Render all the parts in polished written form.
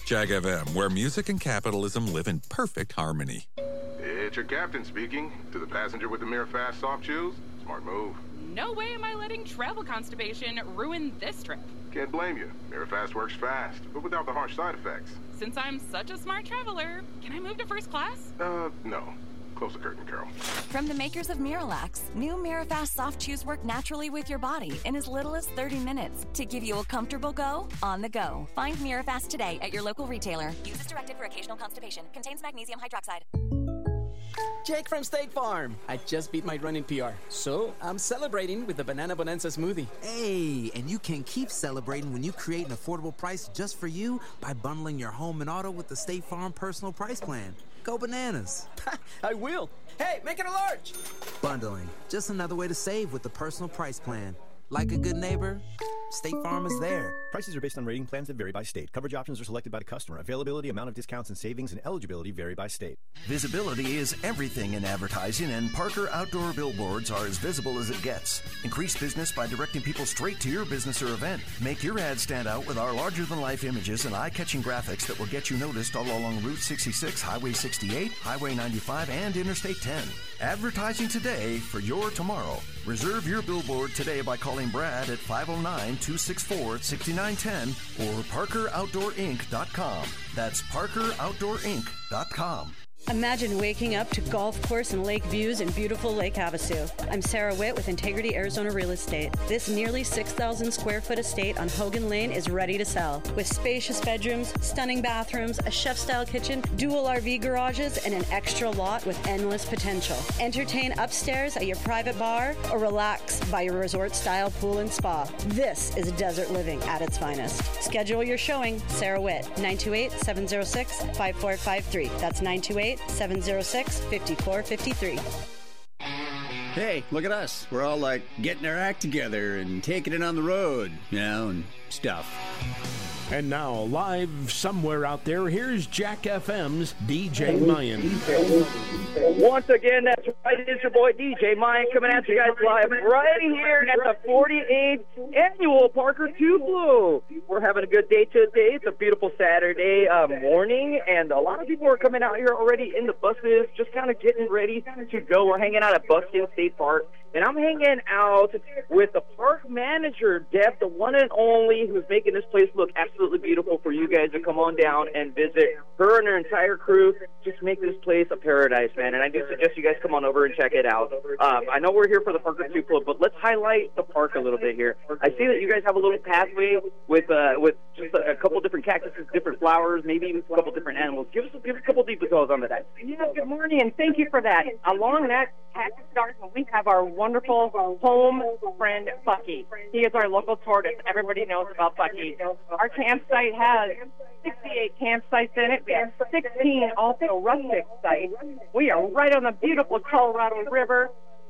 Jag FM, where music and capitalism live in perfect harmony. It's your captain speaking. To the passenger with the Mirafast soft chews, smart move. No way am I letting travel constipation ruin this trip. Can't blame you. Mirafast works fast, but without the harsh side effects. Since I'm such a smart traveler, can I move to first class? No. Close the curtain, Carol. From the makers of Miralax, new Mirafast soft chews work naturally with your body in as little as 30 minutes to give you a comfortable go on the go. Find Mirafast today at your local retailer. Use as directed for occasional constipation. Contains magnesium hydroxide. Jake from State Farm. I just beat my run in PR, so I'm celebrating with the Banana Bonanza smoothie. Hey, and you can keep celebrating when you create an affordable price just for you by bundling your home and auto with the State Farm Personal Price Plan. Go bananas. I will. Hey, make it a large. Bundling. Just another way to save with the Personal Price Plan. Like a good neighbor, State Farm is there. Prices are based on rating plans that vary by state. Coverage options are selected by the customer. Availability, amount of discounts and savings, and eligibility vary by state. Visibility is everything in advertising, and Parker Outdoor Billboards are as visible as it gets. Increase business by directing people straight to your business or event. Make your ad stand out with our larger-than-life images and eye-catching graphics that will get you noticed all along Route 66, Highway 68, Highway 95, and Interstate 10. Advertising today for your tomorrow. Reserve your billboard today by calling Brad at 509-264-6910 or ParkerOutdoorInc.com. That's ParkerOutdoorInc.com. Imagine waking up to golf course and lake views in beautiful Lake Havasu. I'm Sarah Witt with Integrity Arizona Real Estate. This nearly 6,000 square foot estate on Hogan Lane is ready to sell. With spacious bedrooms, stunning bathrooms, a chef-style kitchen, dual RV garages, and an extra lot with endless potential. Entertain upstairs at your private bar or relax by your resort-style pool and spa. This is desert living at its finest. Schedule your showing. Sarah Witt, 928-706-5453. That's 928-706-5453. Hey, look at us. We're all like getting our act together and taking it on the road, and stuff. And now, live somewhere out there, here's Jack FM's DJ Mayan. Once again, that's right. It's your boy DJ Mayan coming at you guys live right here at the 48th Annual Parker Tupelo. We're having a good day today. It's a beautiful Saturday morning, and a lot of people are coming out here already in the buses, just kind of getting ready to go. We're hanging out at Buckskin State Park. And I'm hanging out with the park manager, Deb, the one and only, who's making this place look absolutely beautiful for you guys to come on down and visit. Her and her entire crew just make this place a paradise, man. And I do suggest you guys come on over and check it out. I know we're here for the Parker Tupelo, but let's highlight the park a little bit here. I see that you guys have a little pathway with just a couple different cactuses, different flowers, maybe even a couple different animals. Give us a couple details on that. Yeah, good morning, and thank you for that. Along that cactus garden, we have our wonderful home friend, Bucky. He is our local tortoise. Everybody knows about Bucky. Our campsite has 68 campsites in it. We have 16 also rustic sites. We are right on the beautiful Colorado River.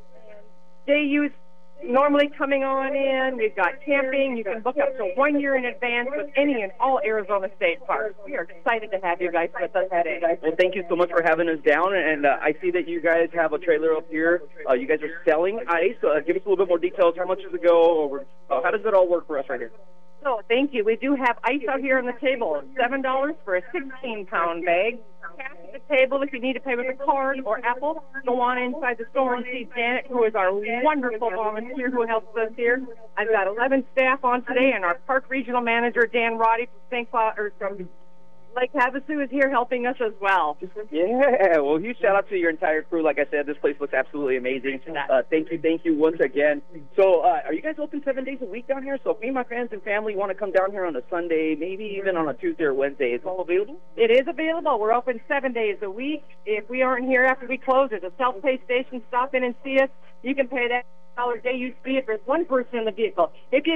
Day use normally coming on in. We've got camping. You can book up to 1 year in advance with any and all Arizona state parks. We are excited to have you guys with us today. Well, thank you so much for having us down. And I see that you guys have a trailer up here. You guys are selling ice. Give us a little bit more details. How much does it go? How does it all work for us right here? So, thank you. We do have ice out here on the table. $7 for a 16-pound bag. Cash at the table if you need to pay with a card or Apple. Go on inside the store and see Janet, who is our wonderful volunteer who helps us here. I've got 11 staff on today, and our park regional manager, Dan Roddy from Lake Havasu, is here helping us as well. Yeah, well, huge shout out to your entire crew. Like I said, this place looks absolutely amazing. Thank you once again. So, are you guys open 7 days a week down here? So, if me and my friends and family want to come down here on a Sunday, maybe even on a Tuesday or Wednesday, it's all available? It is available. We're open 7 days a week. If we aren't here after we close, there's a self-pay station. Stop in and see us. You can pay that $1 day use fee if there's one person in the vehicle. If you